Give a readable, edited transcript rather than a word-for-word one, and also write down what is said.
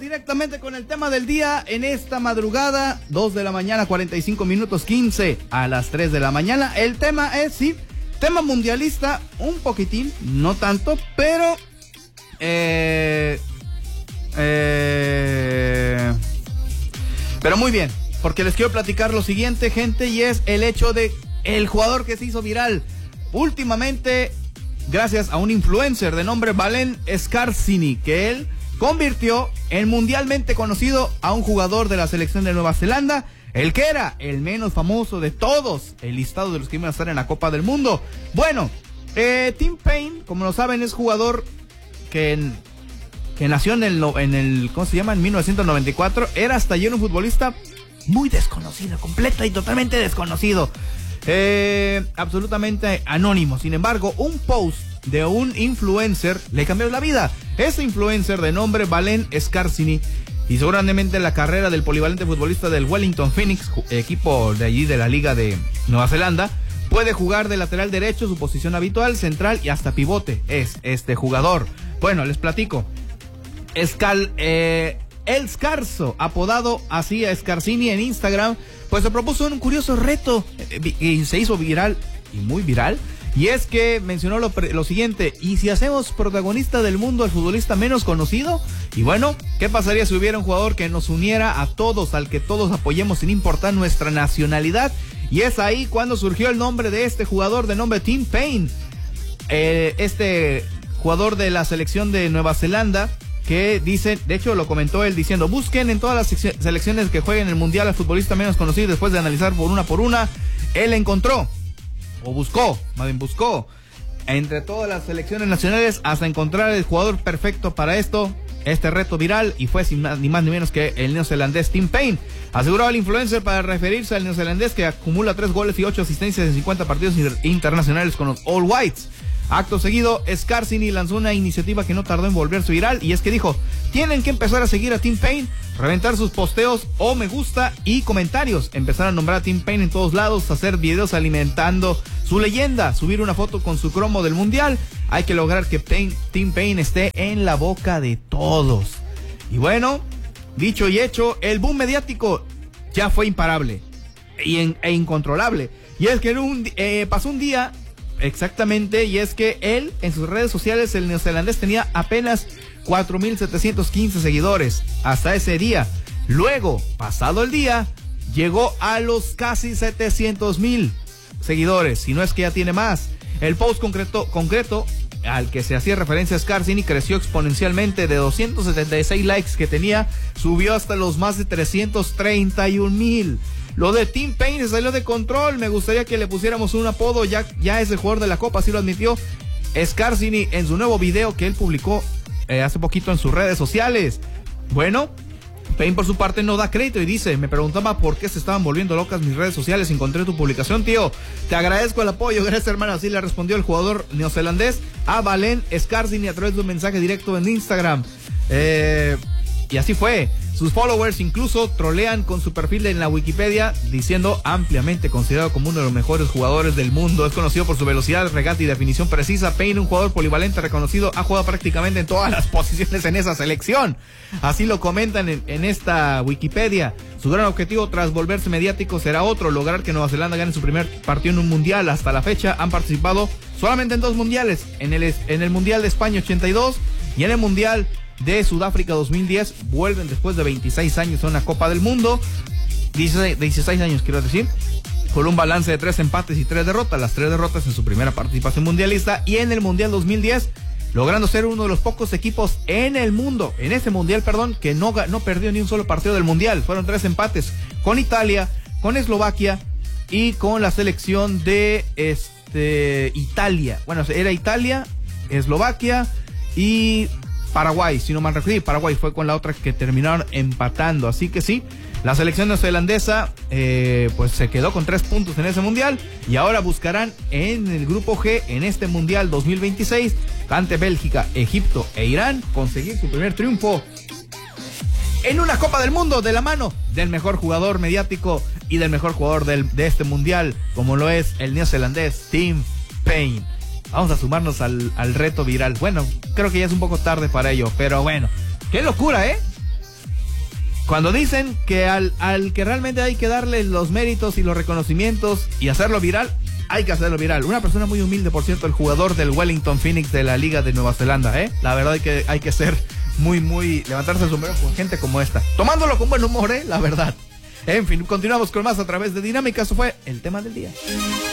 directamente con el tema del día en esta madrugada, 2 de la mañana, 45 minutos, 15 a las 3 de la mañana. El tema es, sí, tema mundialista, un poquitín, no tanto, pero muy bien, porque les quiero platicar lo siguiente, gente, y es el hecho de el jugador que se hizo viral últimamente gracias a un influencer de nombre Valen Scarsini, que él convirtió en mundialmente conocido a un jugador de la selección de Nueva Zelanda, el que era el menos famoso de todos, el listado de los que iban a estar en la Copa del Mundo. Bueno, Tim Paine, como lo saben, es jugador que nació en el ¿cómo se llama? En 1994. Era hasta ayer un futbolista muy desconocido, completo y totalmente desconocido. Absolutamente anónimo. Sin embargo, un post de un influencer le cambió la vida. Ese influencer de nombre Valen Scarsini hizo grandemente la carrera del polivalente futbolista del Wellington Phoenix, equipo de allí de la Liga de Nueva Zelanda. Puede jugar de lateral derecho, su posición habitual, central y hasta pivote es este jugador. Bueno, les platico. El Scarso, apodado así a Scarsini en Instagram, pues se propuso un curioso reto y se hizo viral, y muy viral, y es que mencionó lo siguiente: ¿y si hacemos protagonista del mundo al futbolista menos conocido? Y bueno, ¿qué pasaría si hubiera un jugador que nos uniera a todos, al que todos apoyemos sin importar nuestra nacionalidad? Y es ahí cuando surgió el nombre de este jugador de nombre Tim Paine, este jugador de la selección de Nueva Zelanda, que dice, de hecho lo comentó él diciendo: busquen en todas las selecciones que jueguen el mundial al futbolista menos conocido. Después de analizar por una, él encontró, o buscó entre todas las selecciones nacionales hasta encontrar el jugador perfecto para este reto viral, y fue sin más ni menos que el neozelandés Tim Paine. Aseguró el influencer para referirse al neozelandés, que acumula 3 goles y 8 asistencias en 50 partidos internacionales con los All Whites. Acto seguido, Scarsini lanzó una iniciativa que no tardó en volverse viral, y es que dijo: tienen que empezar a seguir a Tim Paine, reventar sus posteos o me gusta y comentarios, empezar a nombrar a Tim Paine en todos lados, hacer videos alimentando su leyenda, subir una foto con su cromo del mundial. Hay que lograr que Tim Paine esté en la boca de todos. Y bueno, dicho y hecho, el boom mediático ya fue imparable e incontrolable. Y es que pasó un día exactamente, y es que él en sus redes sociales, el neozelandés, tenía apenas 4,715 seguidores hasta ese día. Luego, pasado el día, llegó a los casi 700,000 seguidores, si no es que ya tiene más. El post concreto al que se hacía referencia a Scarsini creció exponencialmente. De 276 likes que tenía, subió hasta los más de 331,000. Lo de Tim Paine se salió de control. Me gustaría que le pusiéramos un apodo, ya es el jugador de la Copa, así lo admitió Scarsini en su nuevo video que él publicó hace poquito en sus redes sociales. Bueno, Paine por su parte no da crédito y dice: me preguntaba por qué se estaban volviendo locas mis redes sociales, encontré tu publicación, tío, te agradezco el apoyo, gracias hermano. Así le respondió el jugador neozelandés a Valen Scarsini a través de un mensaje directo en Instagram. Y así fue. Sus followers incluso trolean con su perfil en la Wikipedia, diciendo: ampliamente considerado como uno de los mejores jugadores del mundo, es conocido por su velocidad, regate y definición precisa. Paine, un jugador polivalente reconocido, ha jugado prácticamente en todas las posiciones en esa selección. Así lo comentan en esta Wikipedia. Su gran objetivo tras volverse mediático será lograr que Nueva Zelanda gane su primer partido en un mundial. Hasta la fecha han participado solamente en 2 mundiales, en el Mundial de España 82 y en el Mundial de Sudáfrica 2010. Vuelven después de 26 años a una Copa del Mundo, 16 años quiero decir, con un balance de 3 empates y 3 derrotas, las 3 derrotas en su primera participación mundialista, y en el Mundial 2010 logrando ser uno de los pocos equipos en el mundo, en ese mundial, que no perdió ni un solo partido del mundial. Fueron 3 empates con Italia, con Eslovaquia y con la selección de Italia. Bueno, era Italia, Eslovaquia y Paraguay, si no mal recuerdo. Paraguay fue con la otra que terminaron empatando. Así que sí, la selección neozelandesa pues se quedó con 3 puntos en ese mundial, y ahora buscarán en el grupo G, en este mundial 2026, ante Bélgica, Egipto e Irán, conseguir su primer triunfo en una Copa del Mundo, de la mano del mejor jugador mediático y del mejor jugador de este mundial, como lo es el neozelandés Tim Paine. Vamos a sumarnos al reto viral. Bueno, creo que ya es un poco tarde para ello, pero bueno, qué locura, Cuando dicen que al que realmente hay que darle los méritos y los reconocimientos y hacerlo viral, hay que hacerlo viral. Una persona muy humilde, por cierto, el jugador del Wellington Phoenix de la Liga de Nueva Zelanda, La verdad hay que ser muy, levantarse el sombrero con gente como esta. Tomándolo con buen humor, la verdad. En fin, continuamos con más a través de Dinámica. Eso fue el tema del día.